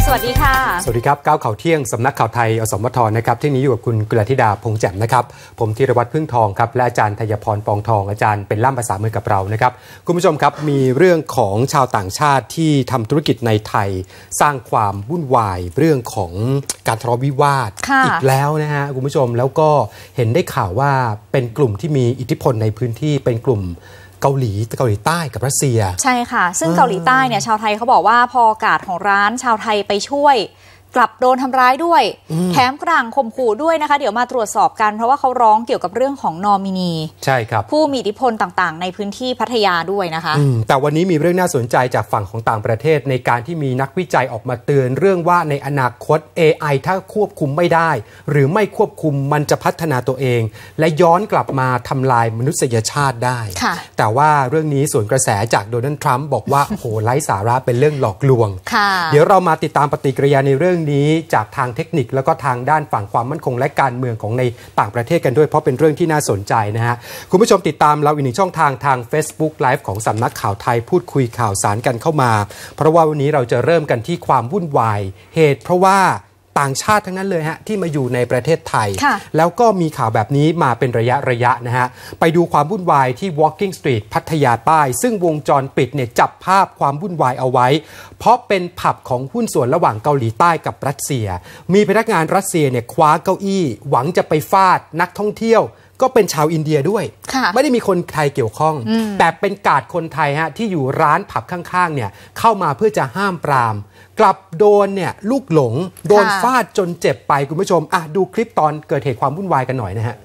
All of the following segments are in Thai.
สวัสดีค่ะสวัสดีครับก้าวข่าวเที่ยงสำนักข่าวไทยอสมทนะครับที่นี้อยู่กับคุณกุลธิดาพงษ์แจ่มนะครับผมธีรวัตรพึ่งทองครับและอาจารย์ธัญพรปองทองอาจารย์เป็นล่ามภาษามือกับเรานะครับคุณผู้ชมครับมีเรื่องของชาวต่างชาติที่ทำธุรกิจในไทยสร้างความวุ่นวายเรื่องของการทะเลาะวิวาทอีกแล้วนะฮะคุณผู้ชมแล้วก็เห็นได้ข่าวว่าเป็นกลุ่มที่มีอิทธิพลในพื้นที่เป็นกลุ่มเกาหลีใต้กับรัสเซียใช่ค่ะซึ่งเกาหลีใต้เนี่ยชาวไทยเขาบอกว่าพอกาดของร้านชาวไทยไปช่วยกลับโดนทำร้ายด้วยแถมกลางข่มขู่ด้วยนะคะเดี๋ยวมาตรวจสอบกันเพราะว่าเขาร้องเกี่ยวกับเรื่องของนอมินีใช่ครับผู้มีอิทธิพลต่างๆในพื้นที่พัทยาด้วยนะคะแต่วันนี้มีเรื่องน่าสนใจจากฝั่งของต่างประเทศในการที่มีนักวิจัยออกมาเตือนเรื่องว่าในอนาคต AI ถ้าควบคุมไม่ได้หรือไม่ควบคุมมันจะพัฒนาตัวเองและย้อนกลับมาทำลายมนุษยชาติได้แต่ว่าเรื่องนี้ส่วนกระแสจากโดนัลด์ทรัมป์บอกว่าโอ้โหไร้สาระเป็นเรื่องหลอกลวงเดี๋ยวเรามาติดตามปฏิกิริยาในเรื่องนี้จากทางเทคนิคแล้วก็ทางด้านฝั่งความมั่นคงและการเมืองของในต่างประเทศกันด้วยเพราะเป็นเรื่องที่น่าสนใจนะฮะคุณผู้ชมติดตามเราอีกหนึ่งช่องทาง Facebook Live ของสำนักข่าวไทยพูดคุยข่าวสารกันเข้ามาเพราะว่าวันนี้เราจะเริ่มกันที่ความวุ่นวายเหตุเพราะว่าต่างชาติทั้งนั้นเลยฮะที่มาอยู่ในประเทศไทยแล้วก็มีข่าวแบบนี้มาเป็นระยะนะฮะไปดูความวุ่นวายที่ Walking Street พัทยาใต้ซึ่งวงจรปิดเนี่ยจับภาพความวุ่นวายเอาไว้เพราะเป็นผับของหุ้นส่วนระหว่างเกาหลีใต้กับรัสเซียมีพนักงานรัสเซียเนี่ยคว้าเก้าอี้หวังจะไปฟาดนักท่องเที่ยวก็เป็นชาวอินเดียด้วยไม่ได้มีคนไทยเกี่ยวข้องแต่เป็นกาดคนไทยฮะที่อยู่ร้านผับข้างๆเนี่ยเข้ามาเพื่อจะห้ามปรามกลับโดนเนี่ยลูกหลงโดนฟาดจนเจ็บไปคุณผู้ชมดูคลิปตอนเกิดเหตุความวุ่นวายกันหน่อยนะฮะ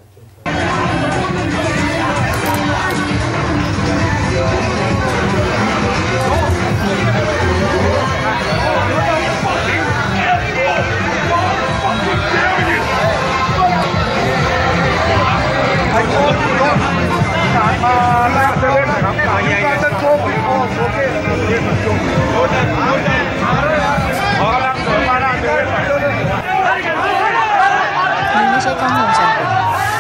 ไม่ใช่กล้องวงจรปิด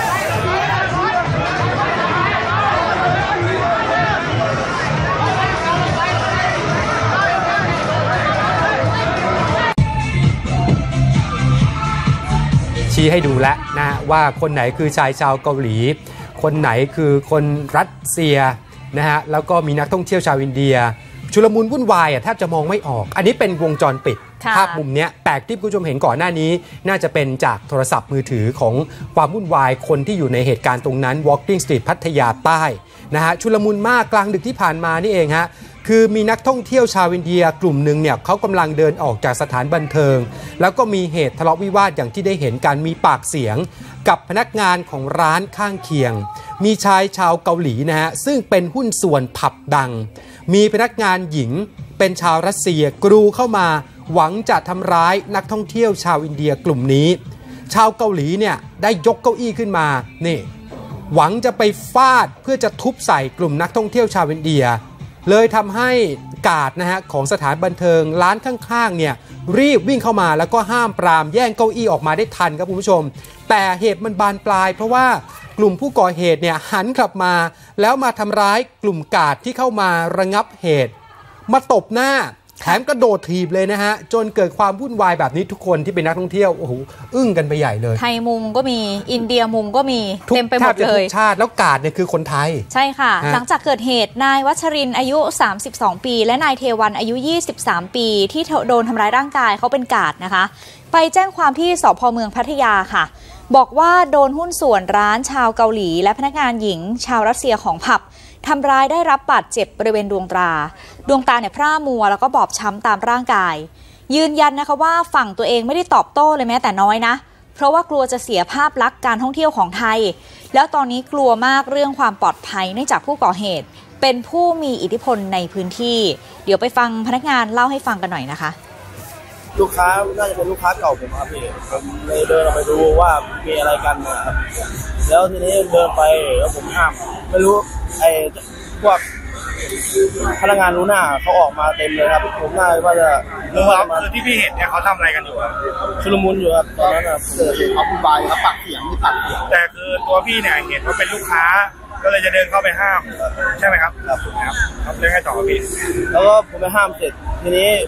ชี้ให้ดูแล้วนะว่าคนไหนคือชายชาวเกาหลีคนไหนคือคนรัสเซียนะฮะแล้วก็มีนักท่องเที่ยวชาวอินเดียชุลมุนวุ่นวายแทบจะมองไม่ออกอันนี้เป็นวงจรปิดภาพมุมนี้แต่ที่คุณผู้ชมเห็นก่อนหน้านี้น่าจะเป็นจากโทรศัพท์มือถือของความวุ่นวายคนที่อยู่ในเหตุการณ์ตรงนั้น Walking Street พัทยาใต้นะฮะชุลมุนมากกลางดึกที่ผ่านมานี่เองฮะคือมีนักท่องเที่ยวชาวอินเดียกลุ่มหนึ่งเนี่ยเขากำลังเดินออกจากสถานบันเทิงแล้วก็มีเหตุทะเลาะวิวาทอย่างที่ได้เห็นการมีปากเสียงกับพนักงานของร้านข้างเคียงมีชายชาวเกาหลีนะฮะซึ่งเป็นหุ้นส่วนผับดังมีพนักงานหญิงเป็นชาวรัสเซียกรูเข้ามาหวังจะทำร้ายนักท่องเที่ยวชาวอินเดียกลุ่มนี้ชาวเกาหลีเนี่ยได้ยกเก้าอี้ขึ้นมานี่หวังจะไปฟาดเพื่อจะทุบใส่กลุ่มนักท่องเที่ยวชาวอินเดียเลยทำให้กาดนะฮะของสถานบันเทิงร้านข้างๆเนี่ยรีบวิ่งเข้ามาแล้วก็ห้ามปรามแย่งเก้าอี้ออกมาได้ทันครับคุณผู้ชมแต่เหตุมันบานปลายเพราะว่ากลุ่มผู้ก่อเหตุเนี่ยหันกลับมาแล้วมาทำร้ายกลุ่มกาดที่เข้ามาระงับเหตุมาตบหน้าแถมกระโดดถีบเลยนะฮะจนเกิดความวุ่นวายแบบนี้ทุกคนที่เป็นนักท่องเที่ยวโอ้โหอึ้งกันไปใหญ่เลยไทยมุมก็มีอินเดียมุมก็มีเต็มไปหมดเลยทุกชาติแล้วกาดเนี่ยคือคนไทยใช่ค่ะหลังจากเกิดเหตุนายวัชรินทร์อายุ32ปีและนายเทวันอายุ23ปีที่โดนทำร้ายร่างกายเขาเป็นกาดนะคะไปแจ้งความที่สภ.เมืองพัทยาค่ะบอกว่าโดนหุ้นส่วนร้านชาวเกาหลีและพนักงานหญิงชาวรัสเซียของผับทำร้ายได้รับบาดเจ็บบริเวณดวงตาเนี่ยพร่ามัวแล้วก็บอบช้ำตามร่างกายยืนยันนะคะว่าฝั่งตัวเองไม่ได้ตอบโต้เลยแม้แต่น้อยนะเพราะว่ากลัวจะเสียภาพลักษณ์การท่องเที่ยวของไทยแล้วตอนนี้กลัวมากเรื่องความปลอดภัยเนื่องจากผู้ก่อเหตุเป็นผู้มีอิทธิพลในพื้นที่เดี๋ยวไปฟังพนักงานเล่าให้ฟังกันหน่อยนะคะลูกค้าน่าจะเป็นลูกค้าเก่าผมครับพี่ผมเลยเดินออกไปดูว่ามีอะไรกันนะครับแล้วทีนี้เดินไปแล้วผมห้ามไม่รู้พวกพนักงานรู้หน้าเขาออกมาเต็มเลยครับผมน่าว่าจะคือที่พี่เห็นเนี่ยเขาทำอะไรกันอยู่ชุลมุนอยู่ครับตอนนั้นเกิดเอาปุบายครับปากเสียงมีปากเสียงแต่คือตัวพี่เนี่ยเห็นว่าเป็นลูกค้าก็เลยจะเดินเข้าไปห้ามใช่ไหมครับครับครับเรื่องให้ต่อพี่แล้วก็ผมไปห้ามเสร็จทีนี้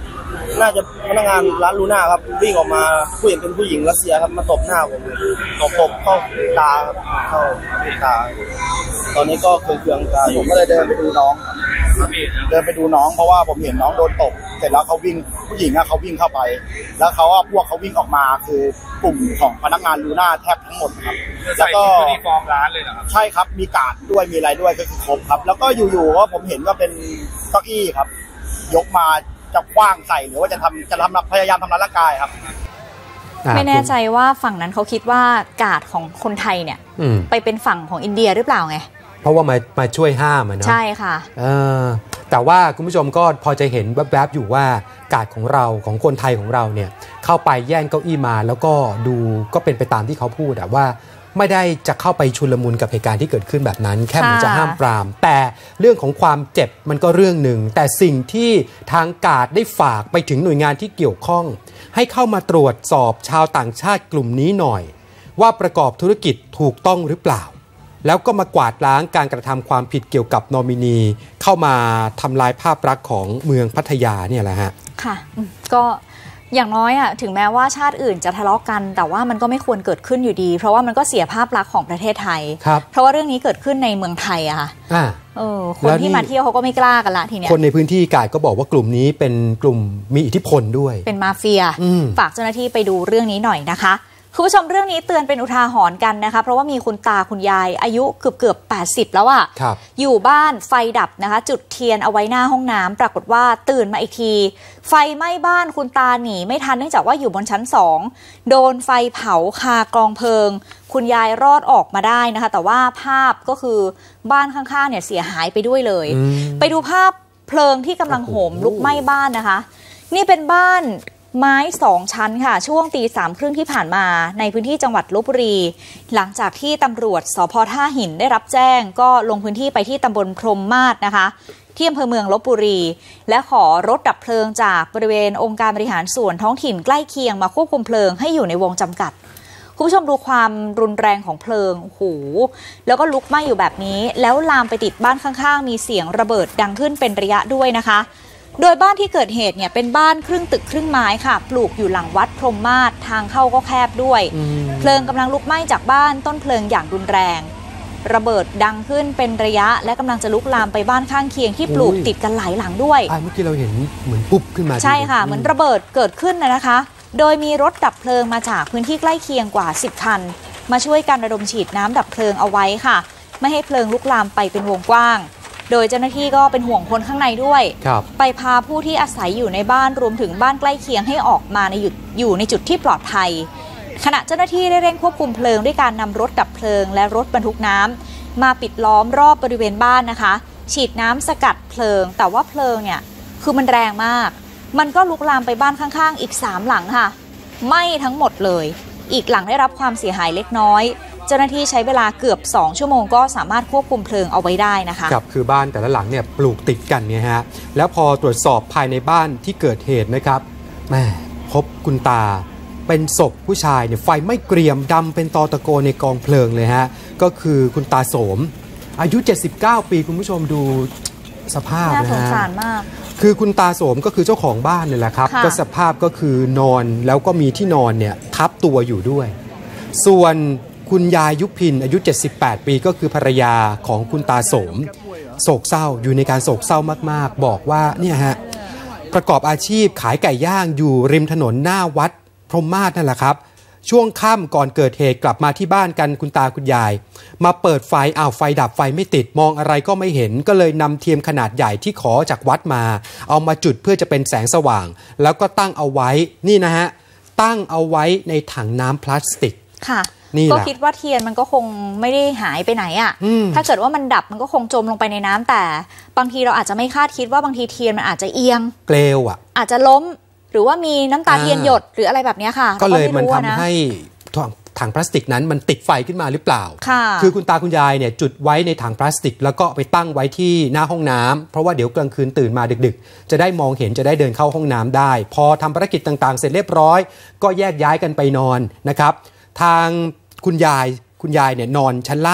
น่าจะพนักงานร้านลูน่าครับวิ่งออกมาผู้หญิงเป็นผู้หญิงรัสเซียครับมาตบหน้าผมตบเข้าตาครับเข้าตาตอนนี้ก็เครื่องตาผมก็เลยเดินไปดูน้องเพราะว่าผมเห็นน้องโดนตบเสร็จแล้วเขาวิ่งผู้หญิงเขาวิ่งเข้าไปแล้วพวกเขาวิ่งออกมาคือกลุ่มของพนักงานลูน่าแทบทั้งหมดครับแล้วก็ยูนิฟอร์มร้านเลยนะครับใช่ครับมีการ์ดด้วยมีอะไรด้วยก็คือครบครับแล้วก็อยู่ๆว่าผมเห็นว่าเป็นเก้าอี้ครับยกมาจะคว้างใส่หรือว่าจะพยายามทำร้ายร่างกายครับไม่แน่ใจว่าฝั่งนั้นเขาคิดว่ากาดของคนไทยเนี่ยไปเป็นฝั่งของอินเดียหรือเปล่าไงเพราะว่ามาช่วยห้ามนะใช่ค่ะแต่ว่าคุณผู้ชมก็พอจะเห็นแวบๆอยู่ว่ากาดของเราของคนไทยของเราเนี่ยเข้าไปแย่งเก้าอี้มาแล้วก็ดูก็เป็นไปตามที่เขาพูดว่าไม่ได้จะเข้าไปชุลมุนกับเหตุการณ์ที่เกิดขึ้นแบบนั้นแค่เหมือนจะห้ามปรามแต่เรื่องของความเจ็บมันก็เรื่องหนึ่งแต่สิ่งที่ทางการได้ฝากไปถึงหน่วยงานที่เกี่ยวข้องให้เข้ามาตรวจสอบชาวต่างชาติกลุ่มนี้หน่อยว่าประกอบธุรกิจถูกต้องหรือเปล่าแล้วก็มากวาดล้างการกระทำความผิดเกี่ยวกับนอมินีเข้ามาทำลายภาพลักษณ์ของเมืองพัทยาเนี่ยแหละฮะค่ะก็อย่างน้อยถึงแม้ว่าชาติอื่นจะทะเลาะกันแต่ว่ามันก็ไม่ควรเกิดขึ้นอยู่ดีเพราะว่ามันก็เสียภาพลักษณ์ของประเทศไทยเพราะว่าเรื่องนี้เกิดขึ้นในเมืองไทยอะค่ะคนที่มาเที่ยวเขาก็ไม่กล้ากันละทีเนี้ยคนในพื้นที่กาดก็บอกว่ากลุ่มนี้เป็นกลุ่มมีอิทธิพลด้วยเป็นมาเฟียฝากเจ้าหน้าที่ไปดูเรื่องนี้หน่อยนะคะคุณผู้ชมเรื่องนี้เตือนเป็นอุทาหรณ์กันนะคะเพราะว่ามีคุณตาคุณยายอายุเกือบ80แล้วอะอยู่บ้านไฟดับนะคะจุดเทียนเอาไว้หน้าห้องน้ำปรากฏว่าตื่นมาอีกทีไฟไหม้บ้านคุณตาหนีไม่ทันเนื่องจากว่าอยู่บนชั้น2โดนไฟเผาคากองเพลิงคุณยายรอดออกมาได้นะคะแต่ว่าภาพก็คือบ้านข้างๆเนี่ยเสียหายไปด้วยเลยไปดูภาพเพลิงที่กำลังโหมลุกไหม้บ้านนะคะนี่เป็นบ้านไม้2ชั้นค่ะช่วงตี 3:30ที่ผ่านมาในพื้นที่จังหวัดลพบุรีหลังจากที่ตำรวจสภ.ท่าหินได้รับแจ้งก็ลงพื้นที่ไปที่ตำบลพรหมมาศนะคะที่อำเภอเมืองลพบุรีและขอรถดับเพลิงจากบริเวณองค์การบริหารส่วนท้องถิ่นใกล้เคียงมาควบคุมเพลิงให้อยู่ในวงจำกัดคุณผู้ชมดูความรุนแรงของเพลิงโอ้โหแล้วก็ลุกไหม้อยู่แบบนี้แล้วลามไปติดบ้านข้างๆมีเสียงระเบิดดังขึ้นเป็นระยะด้วยนะคะโดยบ้านที่เกิดเหตุเนี่ยเป็นบ้านครึ่งตึกครึ่งไม้ค่ะปลูกอยู่หลังวัดพรหมมาศทางเข้าก็แคบด้วยเพลิงกำลังลุกไหม้จากบ้านต้นเพลิงอย่างรุนแรงระเบิดดังขึ้นเป็นระยะและกำลังจะลุกลามไปบ้านข้างเคียงที่ปลูกติดกันหลายหลังด้วยเมื่อกี้เราเห็นเหมือนปุ๊บขึ้นมาใช่ค่ะเหมือนระเบิดเกิดขึ้นนะคะโดยมีรถดับเพลิงมาจากพื้นที่ใกล้เคียงกว่า10คันมาช่วยกันระดมฉีดน้ำดับเพลิงเอาไว้ค่ะไม่ให้เพลิงลุกลามไปเป็นวงกว้างโดยเจ้าหน้าที่ก็เป็นห่วงคนข้างในด้วยไปพาผู้ที่อาศัยอยู่ในบ้านรวมถึงบ้านใกล้เคียงให้ออกมาอยู่ในจุดที่ปลอดภัยขณะเจ้าหน้าที่ได้เร่งควบคุมเพลิงด้วยการนำรถดับเพลิงและรถบรรทุกน้ำมาปิดล้อมรอบบริเวณบ้านนะคะฉีดน้ำสกัดเพลิงแต่ว่าเพลิงเนี่ยคือมันแรงมากมันก็ลุกลามไปบ้านข้างๆอีก3หลังค่ะไหม้ทั้งหมดเลยอีกหลังได้รับความเสียหายเล็กน้อยเจ้าหน้าที่ใช้เวลาเกือบ2ชั่วโมงก็สามารถควบคุมเพลิงเอาไว้ได้นะคะครับคือบ้านแต่ละหลังเนี่ยปลูกติดกันเนี่ยฮะแล้วพอตรวจสอบภายในบ้านที่เกิดเหตุนะครับแม่พบคุณตาเป็นศพผู้ชายเนี่ยไฟไม่เกรียมดำเป็นตอตะโกในกองเพลิงเลยฮะก็คือคุณตาโสมอายุ79ปีคุณผู้ชมดูสภาพนะฮะน่าสงสารมากคือคุณตาโสมก็คือเจ้าของบ้านนี่แหละครับก็สภาพก็คือนอนแล้วก็มีที่นอนเนี่ยทับตัวอยู่ด้วยส่วนคุณยายยุพินอายุ78ปีก็คือภรรยาของคุณตาโสมโศกเศร้าอยู่ในการโศกเศร้ามากๆบอกว่าเนี่ยฮะประกอบอาชีพขายไก่ย่างอยู่ริมถนนหน้าวัดพรหมมาศนั่นแหละครับช่วงค่ำก่อนเกิดเหตุกลับมาที่บ้านกันคุณตาคุณยายมาเปิดไฟไฟดับไฟไม่ติดมองอะไรก็ไม่เห็นก็เลยนำเทียมขนาดใหญ่ที่ขอจากวัดมาเอามาจุดเพื่อจะเป็นแสงสว่างแล้วก็ตั้งเอาไว้นี่นะฮะตั้งเอาไว้ในถังน้ำพลาสติกค่ะก็คิดว่าเทียนมันก็คงไม่ได้หายไปไหนอ่ะถ้าเกิดว่ามันดับมันก็คงจมลงไปในน้ำแต่บางทีเราอาจจะไม่คาดคิดว่าบางทีเทียนมันอาจจะเอียงเกลวอาจจะล้มหรือว่ามีน้ำตาเทียนหยดหรืออะไรแบบนี้ค่ะก็เลยมันทำให้ถังพลาสติกนั้นมันติดไฟขึ้นมาหรือเปล่าคือคุณตาคุณยายเนี่ยจุดไว้ในถังพลาสติกแล้วก็ไปตั้งไว้ที่หน้าห้องน้ำเพราะว่าเดี๋ยวกลางคืนตื่นมาดึกๆจะได้มองเห็นจะได้เดินเข้าห้องน้ำได้พอทำภารกิจต่างๆเสร็จเรียบร้อยก็แยกย้ายกันไปนอนนะครับทางคุณยายเนี่ยนอนชั้นล่าง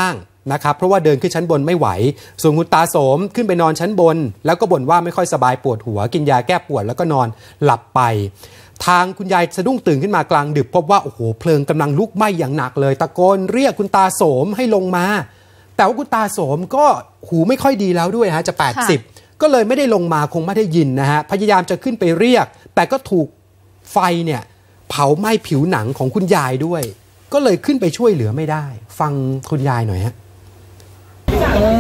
นะครับเพราะว่าเดินขึ้นชั้นบนไม่ไหวส่วนคุณตาโสมขึ้นไปนอนชั้นบนแล้วก็บ่นว่าไม่ค่อยสบายปวดหัวกินยาแก้ปวดแล้วก็นอนหลับไปทางคุณยายสะดุ้งตื่นขึ้นมากลางดึกพบว่าโอ้โหเพลิงกำลังลุกไหม้อย่างหนักเลยตะโกนเรียกคุณตาโสมให้ลงมาแต่ว่าคุณตาโสมก็หูไม่ค่อยดีแล้วด้วยฮะจะ80ก็เลยไม่ได้ลงมาคงไม่ได้ยินนะฮะพยายามจะขึ้นไปเรียกแต่ก็ถูกไฟเนี่ยเผาไหม้ผิวหนังของคุณยายด้วยก็เลยขึ้นไปช่วยเหลือไม่ได้ฟังคุณยายหน่อยฮะ